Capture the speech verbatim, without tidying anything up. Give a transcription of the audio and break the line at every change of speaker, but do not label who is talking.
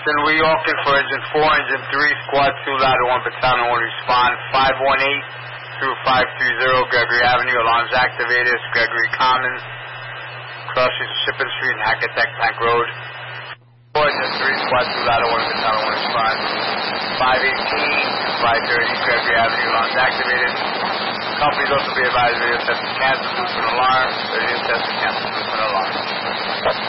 Boston, New York, for engine four, engine three, squad two, ladder one, battalion one, respond five one eight through five three zero, Gregory Avenue, alarms activated, Gregory Commons, crossing Shipping Street and Hackensack Tank Road. four, engine three, squad two, ladder one, battalion one, respond five eighteen to five thirty, Gregory Avenue, alarms activated. Companies also be advised radio test to cancel movement alarm, radio test to cancel movement alarm.